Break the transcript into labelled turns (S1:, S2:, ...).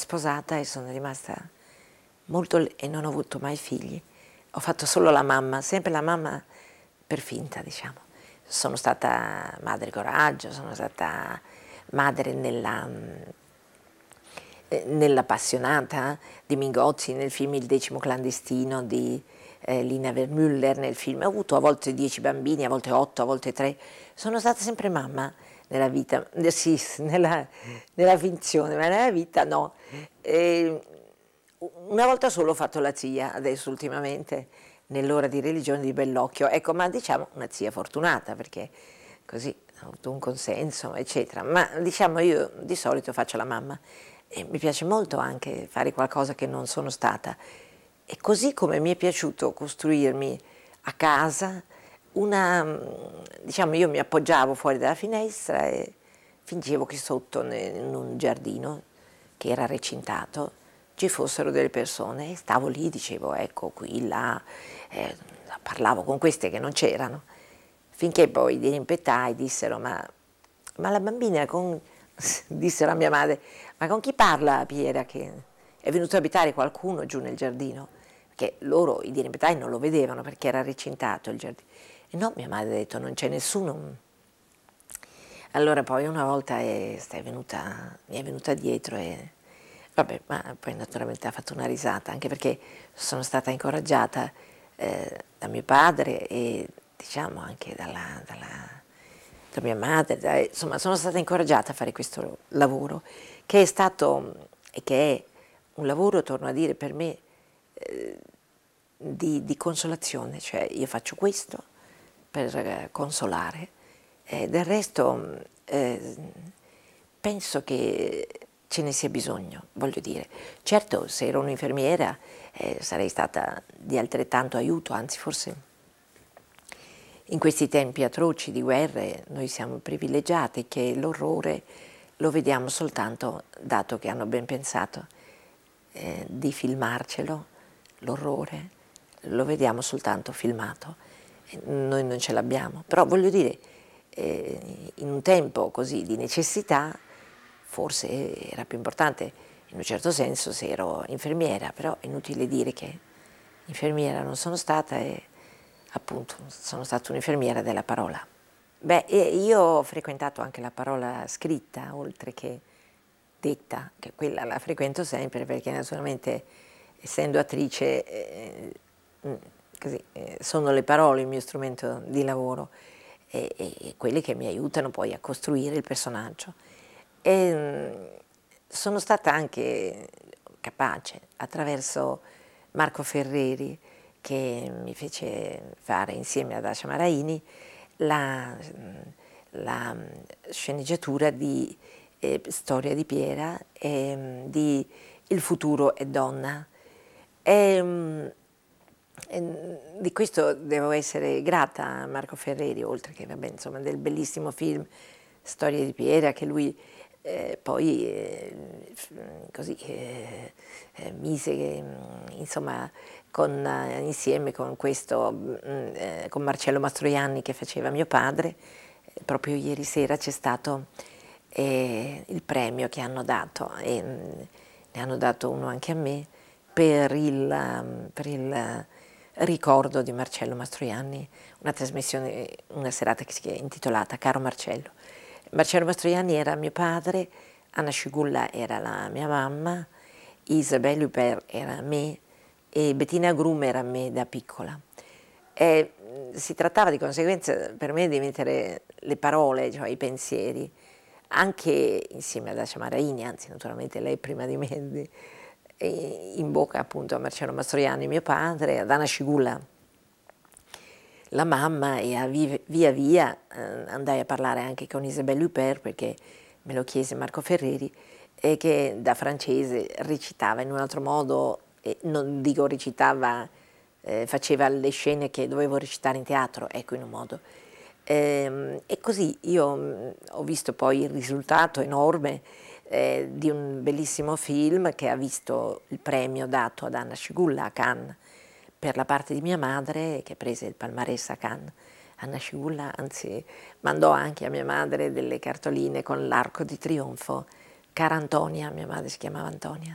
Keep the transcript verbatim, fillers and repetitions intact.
S1: sposata e sono rimasta molto, e non ho avuto mai figli. Ho fatto solo la mamma, sempre la mamma per finta, diciamo. Sono stata madre coraggio, sono stata madre nella, nell'Appassionata di Mingozzi, nel film Il decimo clandestino di eh, Lina Wermüller, nel film. Ho avuto a volte dieci bambini, a volte otto, a volte tre. Sono stata sempre mamma nella vita, sì, nella, nella finzione, ma nella vita no. E una volta solo ho fatto la zia, adesso ultimamente, nell'ora di religione di Bellocchio, ecco, ma diciamo una zia fortunata, perché così ho avuto un consenso, eccetera, ma diciamo io di solito faccio la mamma e mi piace molto anche fare qualcosa che non sono stata, e così come mi è piaciuto costruirmi a casa una, diciamo io mi appoggiavo fuori dalla finestra e fingevo che sotto in un giardino che era recintato ci fossero delle persone e stavo lì, dicevo ecco qui, là, eh, parlavo con queste che non c'erano, finché poi i dirimpettai dissero ma, ma la bambina con, dissero a mia madre, ma con chi parla Piera, che è venuto ad abitare qualcuno giù nel giardino? Perché loro, i dirimpettai, non lo vedevano perché era recintato il giardino. E no, mia madre ha detto non c'è nessuno. Allora poi una volta è, è venuta, mi è venuta dietro e vabbè, ma poi naturalmente ha fatto una risata, anche perché sono stata incoraggiata eh, da mio padre e diciamo anche dalla, dalla, da mia madre, da, insomma sono stata incoraggiata a fare questo lavoro, che è stato e che è un lavoro, torno a dire, per me eh, di, di consolazione, cioè io faccio questo per eh, consolare, e del resto eh, penso che ce ne sia bisogno, voglio dire. Certo, se ero un'infermiera eh, sarei stata di altrettanto aiuto, anzi forse in questi tempi atroci di guerre noi siamo privilegiati, che l'orrore lo vediamo soltanto, dato che hanno ben pensato eh, di filmarcelo, l'orrore, lo vediamo soltanto filmato, e noi non ce l'abbiamo. Però voglio dire, eh, in un tempo così di necessità, forse era più importante, in un certo senso, se ero infermiera, però è inutile dire che infermiera non sono stata e appunto sono stata un'infermiera della parola. Beh, io ho frequentato anche la parola scritta, oltre che detta, che quella la frequento sempre perché naturalmente essendo attrice eh, così, eh, sono le parole il mio strumento di lavoro e, e quelle che mi aiutano poi a costruire il personaggio. E sono stata anche capace attraverso Marco Ferreri, che mi fece fare insieme ad Ascia Maraini la, la sceneggiatura di eh, Storia di Piera e di Il futuro è donna. E, e di questo devo essere grata a Marco Ferreri, oltre che vabbè, insomma, del bellissimo film Storia di Piera, che lui eh, poi eh, così eh, eh, mise insomma con, eh, insieme con questo eh, con Marcello Mastroianni che faceva mio padre. Eh, proprio ieri sera c'è stato eh, il premio che hanno dato e mh, ne hanno dato uno anche a me per il, per il ricordo di Marcello Mastroianni, una trasmissione, una serata che si è intitolata Caro Marcello. Marcello Mastroianni era mio padre, Anna Scigulla era la mia mamma, Isabelle Huppert era me e Bettina Grum era me da piccola. E si trattava di conseguenza per me di mettere le parole, cioè i pensieri, anche insieme ad Ascia Maraini, anzi naturalmente lei prima di me, in bocca appunto a Marcello Mastroianni, mio padre, ad Anna Scigulla, la mamma, e a via via eh, andai a parlare anche con Isabelle Huppert perché me lo chiese Marco Ferreri, e che da francese recitava in un altro modo, e non dico recitava, eh, faceva le scene che dovevo recitare in teatro, ecco, in un modo. E, e così io mh, ho visto poi il risultato enorme eh, di un bellissimo film che ha visto il premio dato ad Anna Scigulla a Cannes per la parte di mia madre, che prese il palmarès a Cannes. Anna Scigulla anzi mandò anche a mia madre delle cartoline con l'Arco di Trionfo. Cara Antonia, mia madre si chiamava Antonia.